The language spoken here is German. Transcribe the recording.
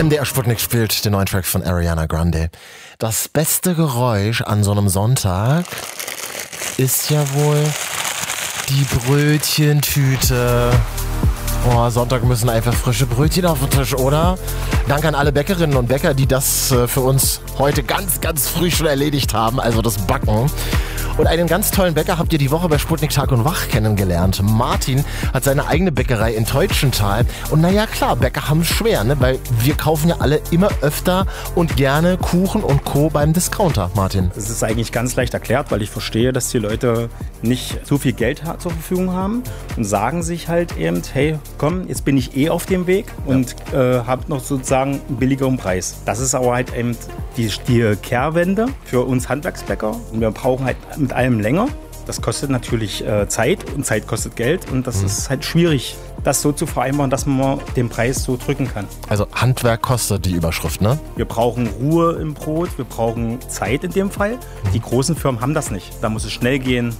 MDR Sputnik spielt den neuen Track von Ariana Grande. Das beste Geräusch an so einem Sonntag ist ja wohl die Brötchentüte. Oh, Sonntag müssen einfach frische Brötchen auf den Tisch, oder? Danke an alle Bäckerinnen und Bäcker, die das für uns heute ganz, ganz früh schon erledigt haben, also das Backen. Und einen ganz tollen Bäcker habt ihr die Woche bei Sputnik Tag und Wach kennengelernt. Martin hat seine eigene Bäckerei in Teutschenthal. Und naja, klar, Bäcker haben es schwer, ne? Weil wir kaufen ja alle immer öfter und gerne Kuchen und Co. beim Discounter, Martin. Es ist eigentlich ganz leicht erklärt, weil ich verstehe, dass die Leute nicht so viel Geld zur Verfügung haben und sagen sich halt eben, hey, komm, jetzt bin ich auf dem Weg und habe noch sozusagen einen billigeren Preis. Das ist aber halt eben die Kehrwende für uns Handwerksbäcker. Und wir brauchen halt mit allem länger. Das kostet natürlich Zeit und Zeit kostet Geld und das ist halt schwierig, das so zu vereinbaren, dass man den Preis so drücken kann. Also Handwerk kostet die Überschrift, ne? Wir brauchen Ruhe im Brot, wir brauchen Zeit in dem Fall. Die großen Firmen haben das nicht. Da muss es schnell gehen,